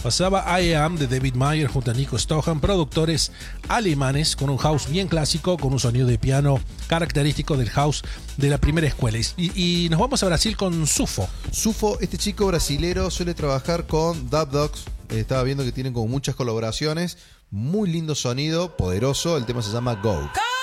pasaba I Am de David Mayer junto a Nico Stohan, productores alemanes con un house bien clásico, con un sonido de piano característico del house de la primera escuela. Y nos vamos a Brasil con Sufo. Sufo, este chico brasilero suele trabajar con Dub Dogs. Estaba viendo que tienen como muchas colaboraciones. Muy lindo sonido, poderoso. El tema se llama Go.